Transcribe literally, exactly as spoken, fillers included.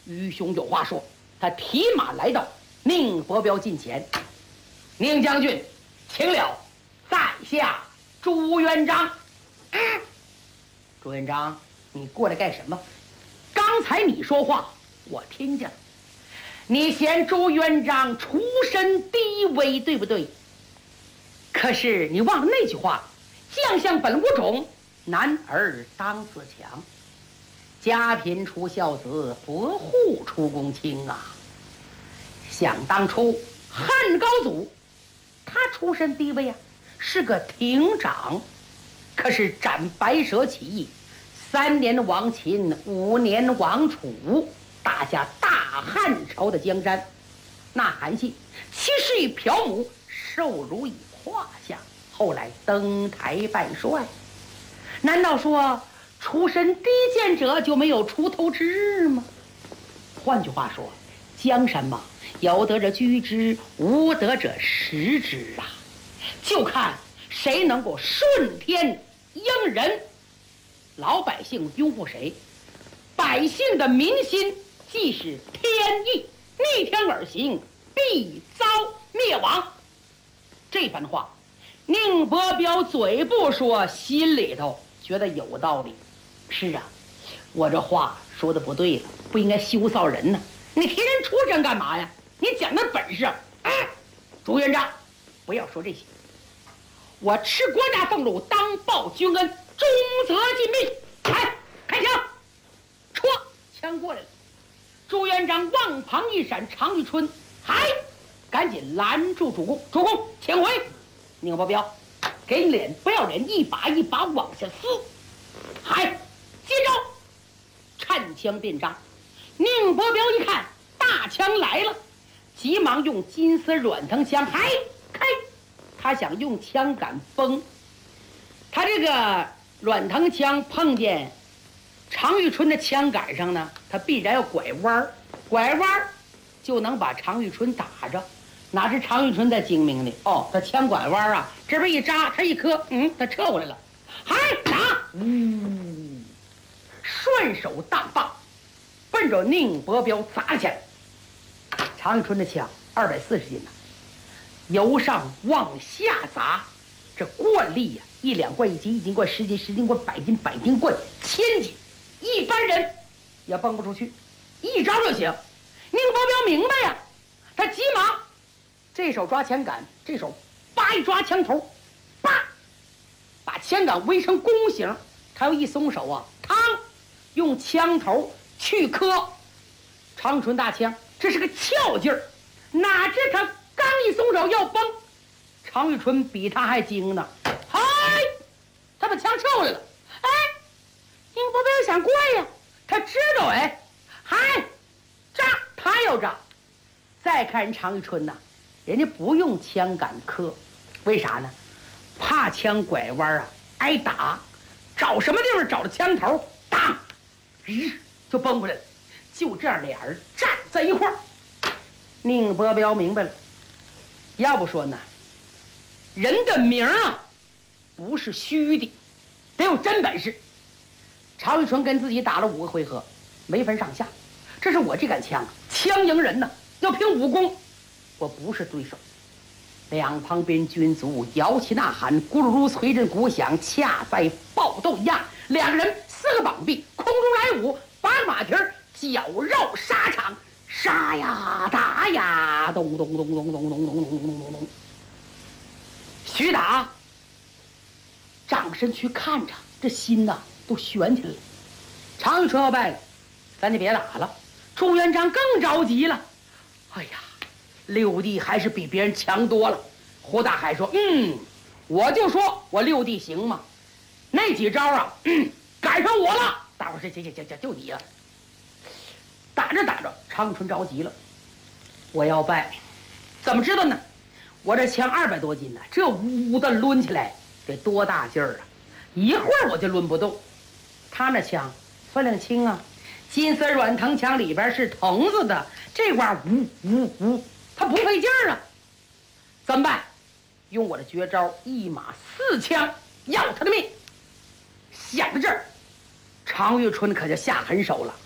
愚兄有话说。他提马来到宁伯彪近前，宁将军，请了在下朱元璋。嗯、朱元璋，你过来干什么？刚才你说话我听见了，你嫌朱元璋出身低微，对不对？可是你忘了那句话，将相本无种，男儿当自强。家贫出孝子，伯户出公卿啊！想当初汉高祖，他出身低微啊，是个亭长，可是斩白蛇起义，三年亡秦，五年亡楚，打下大汉朝的江山。那韩信七十亿朴母，受辱以胯下，后来登台拜帅。难道说出身低贱者就没有出头之日吗？换句话说，江山嘛，有德者居之，无德者食之啊，就看谁能够顺天应人，老百姓拥护谁，百姓的民心既是天意，逆天而行，必遭灭亡。这番话宁伯彪嘴不说，心里头觉得有道理。是啊，我这话说的不对了，不应该羞臊人呢。你提人出身干嘛呀？你讲的本事。哎，朱元璋，不要说这些。我吃国家俸禄，当报君恩，终则尽命。来，开枪！唰，枪过来了。朱元璋往旁一闪，常遇春，嗨，赶紧拦住主公。主公，请回。宁伯彪，给脸不要脸，一把一把往下撕。嗨，接招！颤枪便扎。宁伯彪一看大枪来了，急忙用金丝软藤枪，嗨开，他想用枪杆崩。他这个软藤枪碰见常遇春的枪杆上呢，他必然要拐弯，拐弯就能把常遇春打着。哪知常遇春在精明的哦，他枪拐弯啊，这边一扎，他一磕，嗯，他撤过来了，嗨打，呜，顺手大棒，奔着宁伯彪砸起来。常遇春的枪二百四十斤呢，由上往下砸，这惯例呀、啊，一两罐一斤，一斤罐十斤，十斤罐百斤，百斤罐千斤，一般人也蹦不出去，一招就行。宁伯彪明白呀，他急忙这手抓枪杆，这手叭一抓枪头，叭把枪杆围成弓形，他又一松手啊，嘡，用枪头去磕常遇春大枪，这是个翘劲儿。哪知他刚一松手要崩，常遇春比他还精呢，嗨，他把枪撤回来了。哎，宁伯彪想怪呀，他知道哎，嗨，扎他要扎。再看人常遇春呐，人家不用枪杆磕，为啥呢？怕枪拐弯啊，挨打，找什么地方找着枪头，当，日就崩回来了。就这样，俩人站在一块儿。宁伯彪明白了，要不说呢，人的名啊，不是虚的，得有真本事。常遇春跟自己打了五个回合，没分上下。这是我这杆枪，枪赢人呢，要凭武功，我不是对手。两旁边军卒摇旗呐喊，咕噜噜催阵鼓响，恰在爆斗一样。两个人四个膀臂空中来舞，八个马蹄儿绞绕沙场，杀呀打呀，咚咚咚咚咚咚咚咚咚咚咚咚。徐达掌身去看着，这心呐都悬起来了。常遇春要败了，咱就别打了。朱元璋更着急了，哎呀，六弟还是比别人强多了。胡大海说：“嗯，我就说我六弟行吗？那几招啊，嗯，赶上我了。”大伙说：“行行行行，就你了。”打着打着，常遇春着急了，我要败，怎么知道呢？我这枪二百多斤呢，这呜的抡起来得多大劲儿啊！一会儿我就抡不动。他那枪分量轻啊，金丝软藤枪里边是藤子的，这玩意儿呜呜呜，他不费劲儿啊。怎么办？用我的绝招一马四枪要他的命。想到这儿，常遇春可就下狠手了。